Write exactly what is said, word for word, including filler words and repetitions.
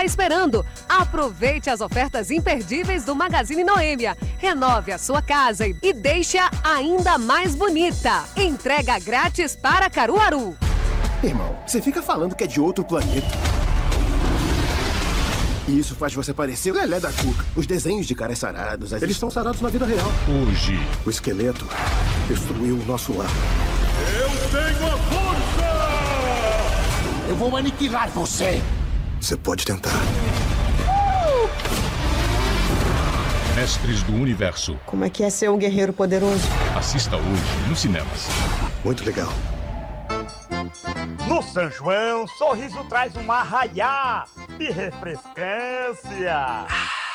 está esperando? Aproveite as ofertas imperdíveis do Magazine Noêmia. Renove a sua casa e deixe-a ainda mais bonita. Entrega grátis para Caruaru. Irmão, você fica falando que é de outro planeta. E isso faz você parecer o Lelé da Cuca. Os desenhos de caras sarados, as... eles estão sarados na vida real. Hoje, o esqueleto destruiu o nosso lar. Eu tenho a força! Eu vou aniquilar você! Você pode tentar. Uh! Mestres do Universo. Como é que é ser um guerreiro poderoso? Assista hoje nos cinemas. Muito legal. No São João, sorriso traz um arraiá de refrescância.